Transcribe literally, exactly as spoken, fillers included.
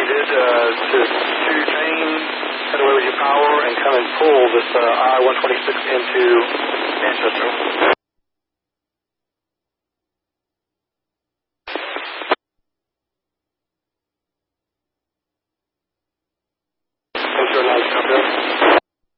did uh, to, to train, head away with your power, and come and pull this uh, I one twenty-six into Manchester.